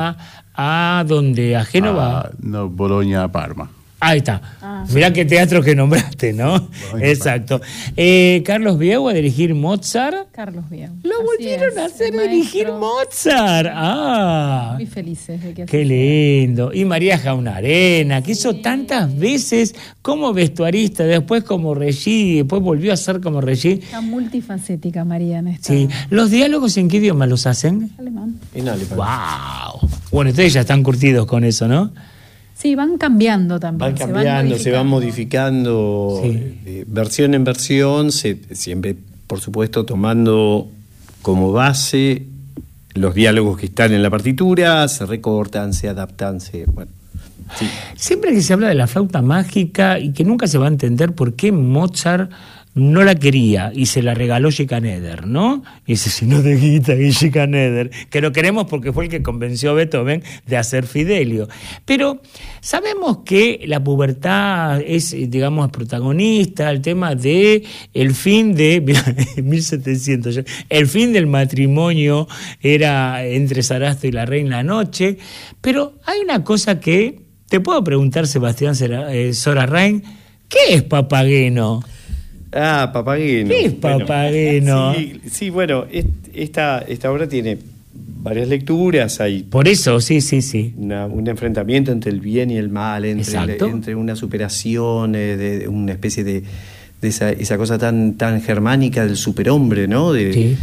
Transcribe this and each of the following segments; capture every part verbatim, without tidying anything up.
a donde, a Génova. Ah, no, Boloña, Parma. Ahí está. Ah. Mirá qué teatro que nombraste, ¿no? Exacto. Eh, Carlos Biego a dirigir Mozart. Carlos Biego. Lo Así volvieron es, a hacer el dirigir maestro. Mozart. Ah. Muy felices de que así Qué sea. lindo. Y María Jaunarena, que hizo tantas veces como vestuarista, después como Regí, después volvió a ser como Regí. Está multifacética María en esta. Sí. ¿Los diálogos en qué idioma los hacen? Alemán. En alemán. ¡Wow! Bueno, ustedes ya están curtidos con eso, ¿no? Sí, van cambiando también. Van cambiando, se van modificando, Sí. eh, versión en versión, se, siempre, por supuesto, tomando como base los diálogos que están en la partitura, se recortan, se adaptan, se... Bueno, sí. Siempre que se habla de la flauta mágica y que nunca se va a entender por qué Mozart no la quería y se la regaló Schikaneder, ¿no? Y dice, si no de guita y Schikaneder, que lo queremos porque fue el que convenció a Beethoven de hacer Fidelio. Pero sabemos que la pubertad es, digamos, protagonista, el tema de el fin de, mira, mil setecientos, el fin del matrimonio era entre Sarastro y la Reina Anoche, pero hay una cosa que, te puedo preguntar, Sebastián Sorarrain, ¿qué es Papageno? Ah, Papageno. ¿Qué es Papageno? Bueno, sí, sí, bueno, es- esta, esta obra tiene varias lecturas, hay Por eso, sí, sí, sí. una- un enfrentamiento entre el bien y el mal, entre, Exacto. entre una superación, eh, de, de una especie de, de esa, esa cosa tan, tan germánica del superhombre, ¿no? De, Sí.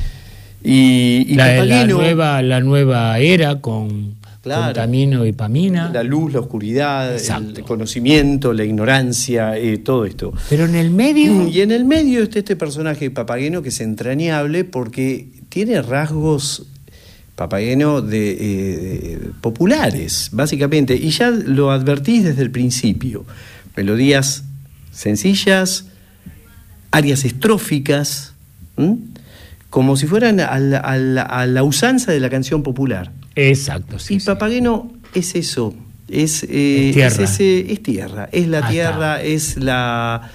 Y, y La, la Papageno, nueva, la nueva era con, Claro. con Tamino y Pamina. la luz, la oscuridad, Exacto. el conocimiento, la ignorancia, eh, todo esto. Pero en el medio... Y en el medio está este personaje Papageno que es entrañable porque tiene rasgos Papageno de, eh, populares, básicamente, y ya lo advertís desde el principio. Melodías sencillas, arias estróficas, ¿m? como si fueran a la, a la- a la usanza de la canción popular. Exacto, sí. Y sí. Papageno es eso, es, eh, Es tierra. es, ese- es tierra, es la Ah, tierra, es la...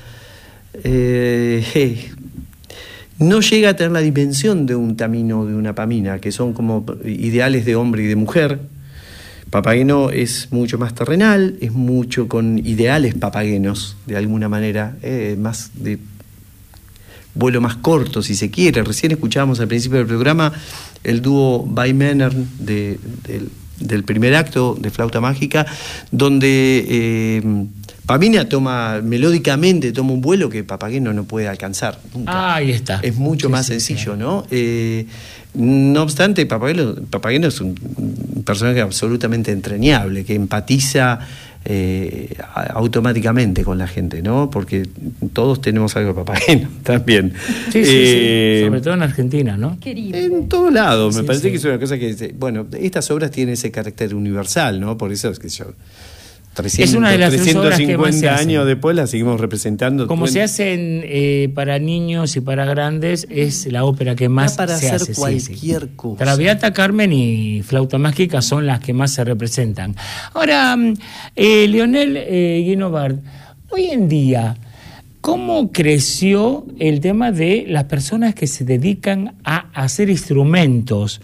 eh, eh, no llega a tener la dimensión de un Tamino o de una Pamina, que son como ideales de hombre y de mujer. Papageno es mucho más terrenal, es mucho con ideales papagenos, de alguna manera, eh, más de vuelo más corto, si se quiere. Recién escuchábamos al principio del programa el dúo Weimannern de, del, del primer acto de Flauta Mágica, donde eh, Pamina toma, melódicamente toma un vuelo que Papageno no puede alcanzar nunca. Ah, ahí está. Es mucho Sí, más sí, sencillo, sí. ¿no? Eh, no obstante, Papageno, Papageno es un, un personaje absolutamente entrañable, que empatiza eh, a- automáticamente con la gente, ¿no? Porque todos tenemos algo de Papageno también. Sí, sí, Eh, sí. Sobre todo en Argentina, ¿no? Querible. en todos lados, me Sí, parece sí. que es una cosa que, bueno, estas obras tienen ese carácter universal, ¿no? Por eso es que yo, trescientos, Es una de las tres obras que más se trescientos cincuenta hacen. años después la seguimos representando. Como Cuen- se hacen eh, para niños y para grandes, es la ópera que más Da para se hacer hace. sí, cualquier sí. cosa. Traviata, Carmen y Flauta Mágica son las que más se representan. Ahora, mm, eh, Leonel eh, Guinovart, hoy en día, ¿cómo creció el tema de las personas que se dedican a hacer instrumentos?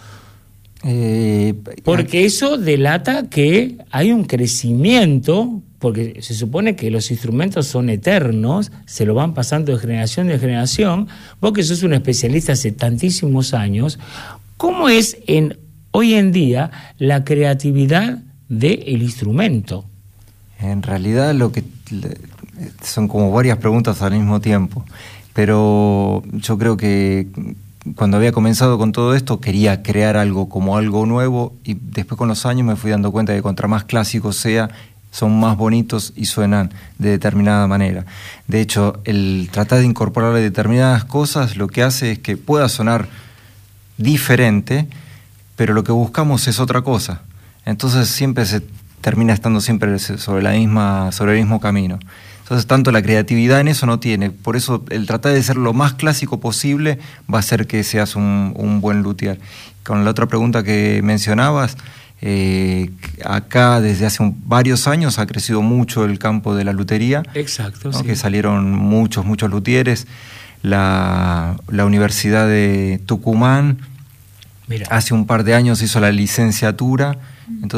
Eh, Porque eso delata que hay un crecimiento, porque se supone que los instrumentos son eternos, se lo van pasando de generación en generación. Vos que sos un especialista hace tantísimos años, ¿cómo es en hoy en día la creatividad del instrumento? En realidad lo que son como varias preguntas al mismo tiempo, pero yo creo que cuando había comenzado con todo esto quería crear algo como algo nuevo y después con los años me fui dando cuenta que contra más clásico sea, son más bonitos y suenan de determinada manera. De hecho, el tratar de incorporarle determinadas cosas lo que hace es que pueda sonar diferente, pero lo que buscamos es otra cosa. Entonces siempre se termina estando siempre sobre la misma, sobre el mismo camino. Entonces tanto la creatividad en eso no tiene, por eso el tratar de ser lo más clásico posible va a hacer que seas un, un buen luthier. Con la otra pregunta que mencionabas, eh, acá desde hace un, varios años ha crecido mucho el campo de la lutería. Exacto, ¿no? sí. Que salieron muchos, muchos luthieres. La, la Universidad de Tucumán Mira. hace un par de años hizo la licenciatura Entonces,